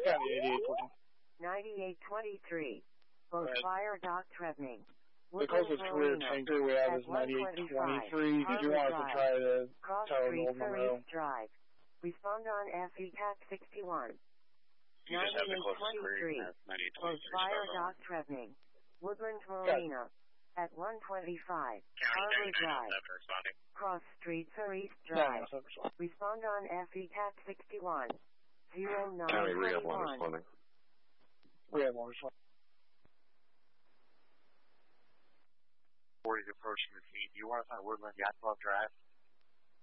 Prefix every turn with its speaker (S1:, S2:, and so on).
S1: County
S2: 9823. Both fire Doc Trebning.
S1: The closest career tanker we have is 9823. Did you want us to try to
S2: Cross
S1: tow
S2: Street
S1: Old
S2: for
S1: Monroe?
S2: East Drive. Respond on FE TAC 61.
S3: You just have the closest career.
S2: 9823. Both fire Doc Trebning. Woodland Marina. At 125. Harbor Drive. Cross Street for East Drive. Respond on FE TAC 61. 0921.
S3: County Rehab 1 responding.
S1: Rehab 1 responding.
S3: 40 approaching the scene. Do you want to find Woodland Yacht Club Drive?